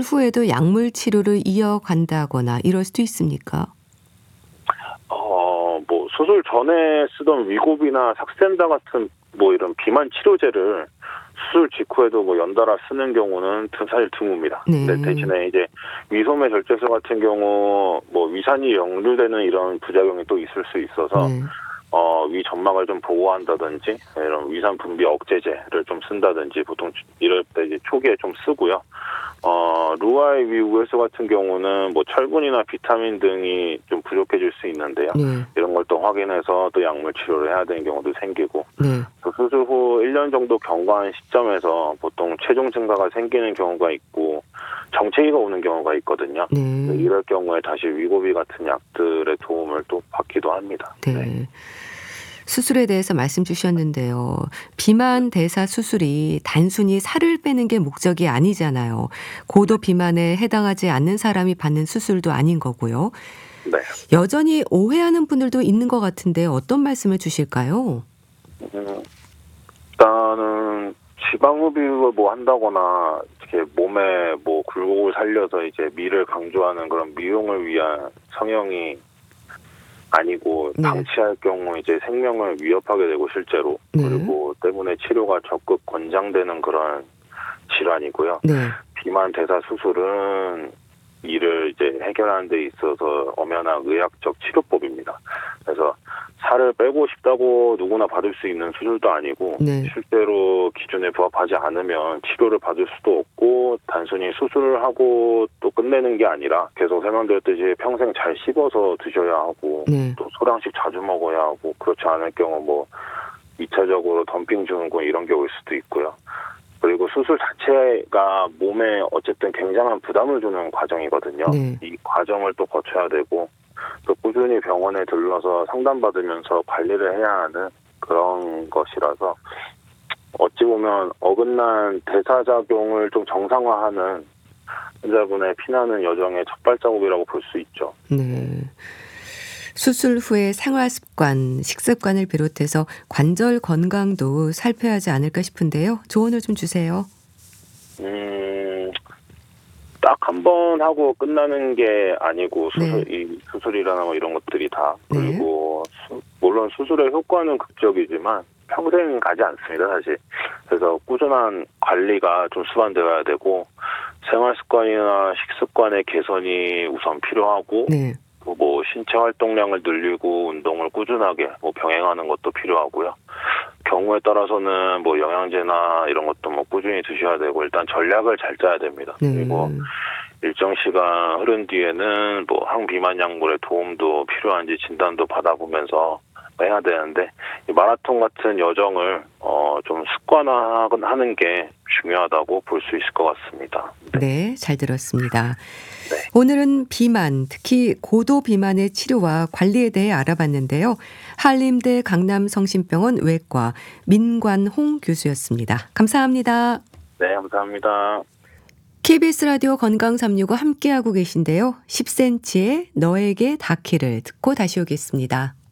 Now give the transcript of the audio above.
후에도 약물 치료를 이어간다거나 이럴 수도 있습니까? 뭐 수술 전에 쓰던 위고비나 삭센다 같은 뭐 이런 비만 치료제를 수술 직후에도 뭐 연달아 쓰는 경우는 사실 드뭅니다. 네. 근데 대신에 이제 위소매 절제술 같은 경우 뭐 위산이 역류되는 이런 부작용이 또 있을 수 있어서 네. 위 점막을 좀 보호한다든지 이런 위산 분비 억제제를 좀 쓴다든지 보통 이럴 때 이제 초기에 좀 쓰고요. 루아의 위우에서 같은 경우는 뭐 철분이나 비타민 등이 좀 부족해질 수 있는데요. 네. 이런 걸 또 확인해서 또 약물 치료를 해야 되는 경우도 생기고 네. 또 수술 후 1년 정도 경과한 시점에서 보통 체중 증가가 생기는 경우가 있고 정체기가 오는 경우가 있거든요. 네. 이럴 경우에 다시 위고비 같은 약들의 도움을 또 받기도 합니다. 네. 수술에 대해서 말씀 주셨는데요. 비만 대사 수술이 단순히 살을 빼는 게 목적이 아니잖아요. 고도 비만에 해당하지 않는 사람이 받는 수술도 아닌 거고요. 네. 여전히 오해하는 분들도 있는 것 같은데 어떤 말씀을 주실까요? 일단은 지방 흡입을 뭐 한다거나 이렇게 몸에 뭐 굴곡을 살려서 이제 미를 강조하는 그런 미용을 위한 성형이 아니고 네. 방치할 경우 이제 생명을 위협하게 되고 실제로 네. 그리고 때문에 치료가 적극 권장되는 그런 질환이고요. 네. 비만 대사 수술은 이를 이제 해결하는 데 있어서 엄연한 의학적 치료법입니다. 그래서 살을 빼고 싶다고 누구나 받을 수 있는 수술도 아니고 네. 실제로 기준에 부합하지 않으면 치료를 받을 수도 없고 단순히 수술을 하고 또 끝내는 게 아니라 계속 설명드렸듯이 평생 잘 씹어서 드셔야 하고 네. 또 소량씩 자주 먹어야 하고 그렇지 않을 경우 뭐 2차적으로 덤핑 증후군 이런 게 올 수도 있고요. 그리고 수술 자체가 몸에 어쨌든 굉장한 부담을 주는 과정이거든요. 네. 이 과정을 또 거쳐야 되고 또 꾸준히 병원에 들러서 상담받으면서 관리를 해야 하는 그런 것이라서 어찌 보면 어긋난 대사작용을 좀 정상화하는 환자분의 피나는 여정의 첫 발자국이라고 볼 수 있죠. 네. 수술 후의 생활 습관, 식습관을 비롯해서 관절 건강도 살펴야 하지 않을까 싶은데요. 조언을 좀 주세요. 딱 한 번 하고 끝나는 게 아니고 네. 이 수술이라나 뭐 이런 것들이 다 네. 그리고 물론 수술의 효과는 극적이지만 평생 가지 않습니다, 사실. 그래서 꾸준한 관리가 좀 수반되어야 되고 생활 습관이나 식습관의 개선이 우선 필요하고 네. 뭐 신체 활동량을 늘리고 운동을 꾸준하게 뭐 병행하는 것도 필요하고요. 경우에 따라서는 뭐 영양제나 이런 것도 뭐 꾸준히 드셔야 되고 일단 전략을 잘 짜야 됩니다. 네. 그리고 일정 시간 흐른 뒤에는 뭐 항비만 약물의 도움도 필요한지 진단도 받아보면서 해야 되는데 이 마라톤 같은 여정을 좀 습관화하는 게 중요하다고 볼 수 있을 것 같습니다. 네, 잘 들었습니다. 네. 오늘은 비만, 특히 고도 비만의 치료와 관리에 대해 알아봤는데요. 한림대 강남성심병원 외과 민관홍 교수였습니다. 감사합니다. 네, 감사합니다. KBS 라디오 건강 365 함께하고 계신데요. 10cm의 너에게 닿기를 듣고 다시 오겠습니다.